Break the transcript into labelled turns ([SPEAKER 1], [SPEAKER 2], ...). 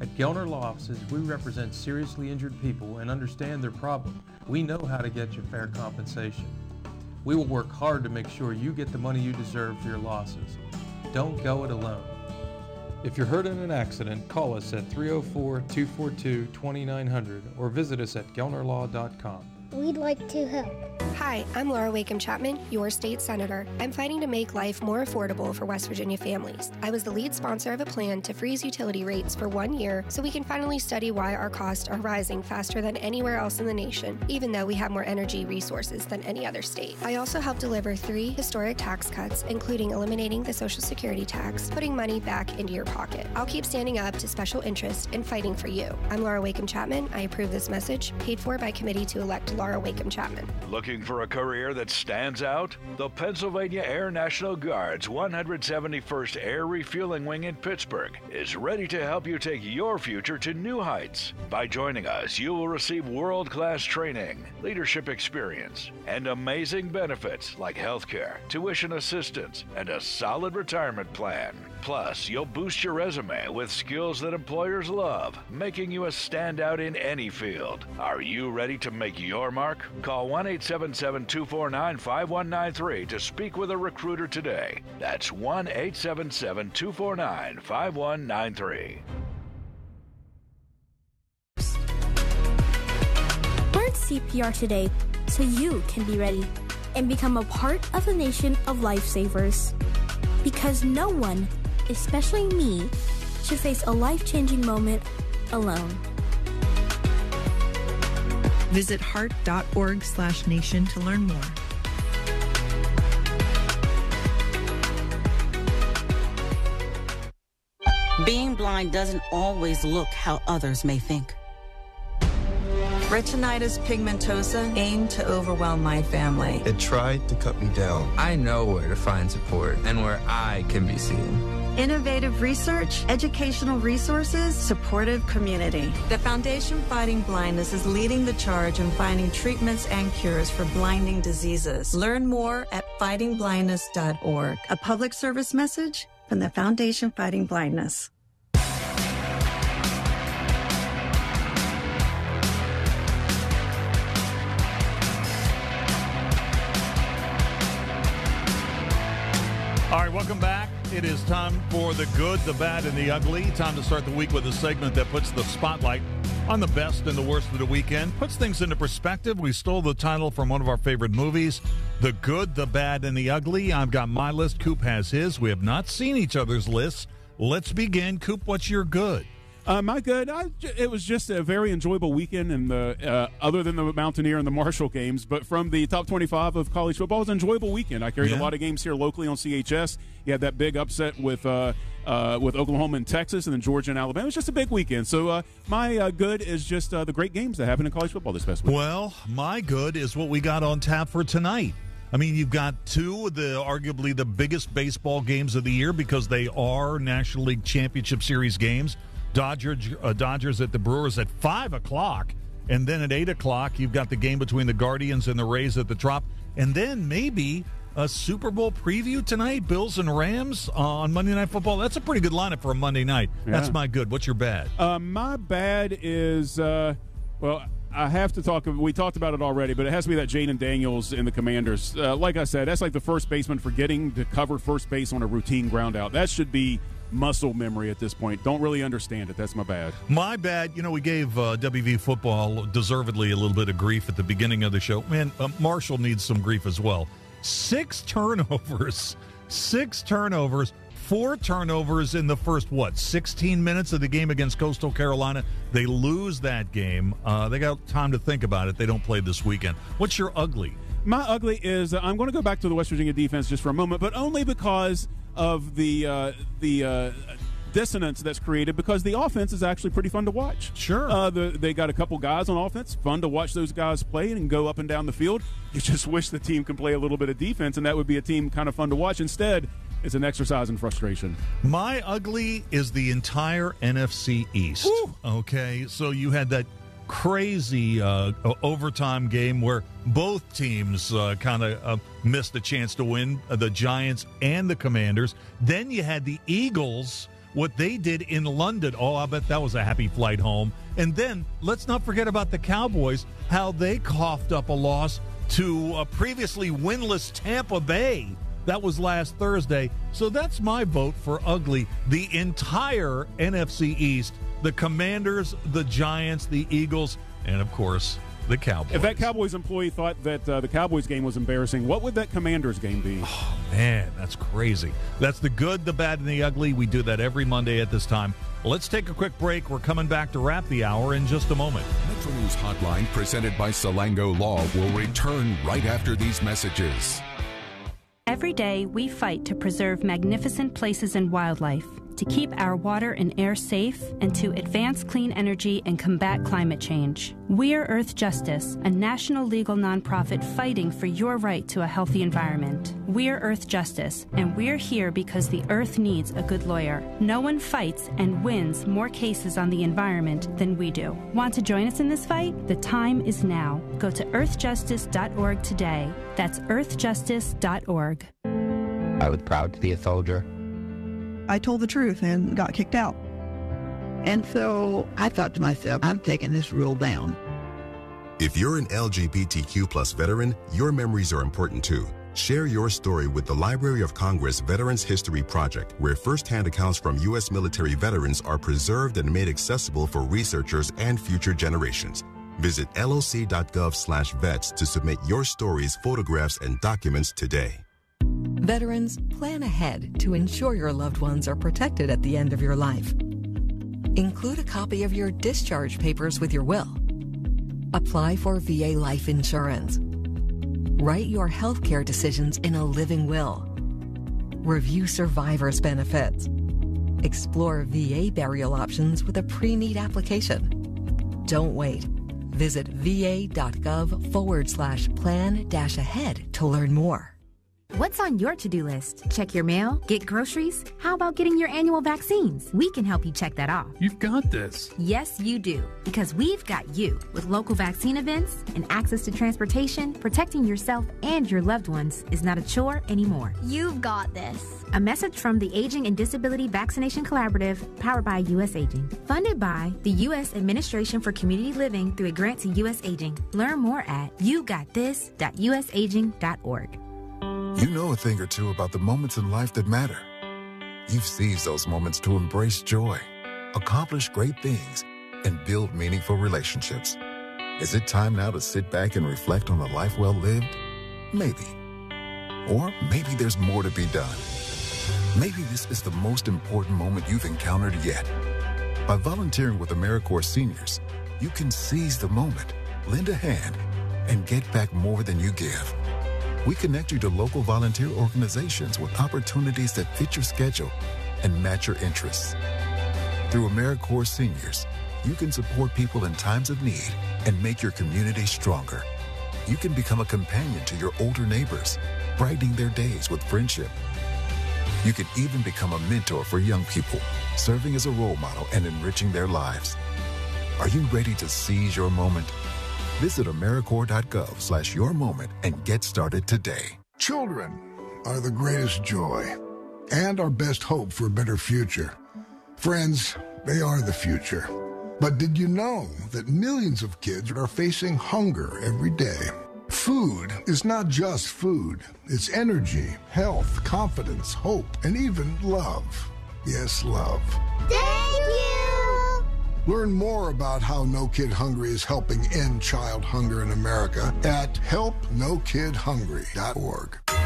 [SPEAKER 1] At Gelner Law Offices, we represent seriously injured people and understand their problem. We know how to get you fair compensation. We will work hard to make sure you get the money you deserve for your losses. Don't go it alone. If you're hurt in an accident, call us at 304-242-2900 or visit us at gelnerlaw.com.
[SPEAKER 2] We'd like to help.
[SPEAKER 3] Hi, I'm Laura Wakeham Chapman, your state senator. I'm fighting to make life more affordable for West Virginia families. I was the lead sponsor of a plan to freeze utility rates for 1 year so we can finally study why our costs are rising faster than anywhere else in the nation, even though we have more energy resources than any other state. I also helped deliver 3 historic tax cuts, including eliminating the Social Security tax, putting money back into your pocket. I'll keep standing up to special interests and fighting for you. I'm Laura Wakeham Chapman. I approve this message, paid for by committee to elect Laura Wakeham Chapman.
[SPEAKER 4] Looking for a career that stands out? The Pennsylvania Air National Guard's 171st Air Refueling Wing in Pittsburgh is ready to help you take your future to new heights. By joining us, you will receive world-class training, leadership experience, and amazing benefits like healthcare, tuition assistance, and a solid retirement plan. Plus, you'll boost your resume with skills that employers love, making you a standout in any field. Are you ready to make your mark? Call 1-877-249-5193 to speak with a recruiter today. That's 1-877-249-5193.
[SPEAKER 5] Learn CPR today so you can be ready and become a part of the nation of lifesavers. Because no one, especially me, should face a life-changing moment alone.
[SPEAKER 6] Visit heart.org/nation to learn more.
[SPEAKER 7] Being blind doesn't always look how others may think.
[SPEAKER 8] Retinitis pigmentosa aimed to overwhelm my family.
[SPEAKER 9] It tried to cut me down. I know where to find support and where I can be seen.
[SPEAKER 8] Innovative research, educational resources, supportive community. The Foundation Fighting Blindness is leading the charge in finding treatments and cures for blinding diseases. Learn more at fightingblindness.org. A public service message from the Foundation Fighting Blindness.
[SPEAKER 10] All right, welcome back. It is time for the good, the bad, and the ugly. Time to start the week with a segment that puts the spotlight on the best and the worst of the weekend. Puts things into perspective. We stole the title from one of our favorite movies, The Good, the Bad, and the Ugly. I've got my list. Coop has his. We have not seen each other's lists. Let's begin. Coop, what's your good?
[SPEAKER 11] My good, it was just a very enjoyable weekend, and other than the Mountaineer and the Marshall games, but from the top 25 of college football, it was an enjoyable weekend. I carried a lot of games here locally on CHS. You had that big upset with Oklahoma and Texas, and then Georgia and Alabama. It was just a big weekend. So my good is just the great games that happened in college football this past week.
[SPEAKER 10] Well, my good is what we got on tap for tonight. I mean, you've got two of the arguably the biggest baseball games of the year because they are National League Championship Series games. Dodgers at the Brewers at 5 o'clock, and then at 8 o'clock you've got the game between the Guardians and the Rays at the Trop, and then maybe a Super Bowl preview tonight, Bills and Rams on Monday Night Football. That's a pretty good lineup for a Monday night. Yeah. That's my good. What's your bad?
[SPEAKER 11] My bad is, well, I have to talk. We talked about it already, but it has to be that Jaden Daniels in the Commanders. Like I said, that's like the first baseman forgetting to cover first base on a routine ground out. That should be muscle memory at this point. Don't really understand it. That's my bad.
[SPEAKER 10] My bad. You know, we gave WV football deservedly a little bit of grief at the beginning of the show. Man, Marshall needs some grief as well. 6 turnovers. 4 turnovers in the first, 16 minutes of the game against Coastal Carolina. They lose that game. They got time to think about it. They don't play this weekend. What's your ugly?
[SPEAKER 11] My ugly is I'm going to go back to the West Virginia defense just for a moment, but only because of the dissonance that's created, because the offense is actually pretty fun to watch.
[SPEAKER 10] Sure.
[SPEAKER 11] They got a couple guys on offense. Fun to watch those guys play and go up and down the field. You just wish the team can play a little bit of defense, and that would be a team kind of fun to watch. Instead, it's an exercise in frustration.
[SPEAKER 10] My ugly is the entire NFC East.
[SPEAKER 11] Woo!
[SPEAKER 10] Okay, so you had that crazy overtime game where both teams kind of missed a chance to win, the Giants and the Commanders. Then you had the Eagles what they did in London. Oh, I bet that was a happy flight home. And then let's not forget about the Cowboys, how they coughed up a loss to a previously winless Tampa Bay. That was last Thursday. So that's my vote for ugly. The entire NFC East, the Commanders, the Giants, the Eagles, and, of course, the Cowboys.
[SPEAKER 11] If that Cowboys employee thought that the Cowboys game was embarrassing, what would that Commanders game be?
[SPEAKER 10] Oh, man, that's crazy. That's the good, the bad, and the ugly. We do that every Monday at this time. Let's take a quick break. We're coming back to wrap the hour in just a moment.
[SPEAKER 2] Metro News Hotline, presented by Salango Law, will return right after these messages.
[SPEAKER 12] Every day, we fight to preserve magnificent places and wildlife, to keep our water and air safe, and to advance clean energy and combat climate change. We're Earth Justice, a national legal nonprofit fighting for your right to a healthy environment. We're Earth Justice, and we're here because the Earth needs a good lawyer. No one fights and wins more cases on the environment than we do. Want to join us in this fight? The time is now. Go to earthjustice.org today. That's earthjustice.org.
[SPEAKER 13] I was proud to be a soldier.
[SPEAKER 14] I told the truth and got kicked out.
[SPEAKER 15] And so I thought to myself, I'm taking this rule down.
[SPEAKER 16] If you're an LGBTQ plus veteran, your memories are important too. Share your story with the Library of Congress Veterans History Project, where firsthand accounts from U.S. military veterans are preserved and made accessible for researchers and future generations. Visit loc.gov/vets to submit your stories, photographs, and documents today.
[SPEAKER 17] Veterans, plan ahead to ensure your loved ones are protected at the end of your life. Include a copy of your discharge papers with your will. Apply for VA life insurance. Write your health care decisions in a living will. Review survivor's benefits. Explore VA burial options with a pre-need application. Don't wait. Visit va.gov/plan-ahead to learn more.
[SPEAKER 18] What's on your to-do list? Check your mail? Get groceries? How about getting your annual vaccines? We can help you check that off.
[SPEAKER 19] You've got this.
[SPEAKER 18] Yes, you do. Because we've got you. With local vaccine events and access to transportation, protecting yourself and your loved ones is not a chore anymore.
[SPEAKER 20] You've got this.
[SPEAKER 18] A message from the Aging and Disability Vaccination Collaborative, powered by U.S. Aging. Funded by the U.S. Administration for Community Living through a grant to U.S. Aging. Learn more at yougotthis.usaging.org.
[SPEAKER 21] You know a thing or two about the moments in life that matter. You've seized those moments to embrace joy, accomplish great things, and build meaningful relationships. Is it time now to sit back and reflect on a life well lived? Maybe. Or maybe there's more to be done. Maybe this is the most important moment you've encountered yet. By volunteering with AmeriCorps Seniors, you can seize the moment, lend a hand, and get back more than you give. We connect you to local volunteer organizations with opportunities that fit your schedule and match your interests. Through AmeriCorps Seniors, you can support people in times of need and make your community stronger. You can become a companion to your older neighbors, brightening their days with friendship. You can even become a mentor for young people, serving as a role model and enriching their lives. Are you ready to seize your moment? Visit AmeriCorps.gov/yourmoment and get started today.
[SPEAKER 22] Children are the greatest joy and our best hope for a better future. Friends, they are the future. But did you know that millions of kids are facing hunger every day? Food is not just food. It's energy, health, confidence, hope, and even love. Yes, love.
[SPEAKER 20] Thank you!
[SPEAKER 22] Learn more about how No Kid Hungry is helping end child hunger in America at helpnokidhungry.org.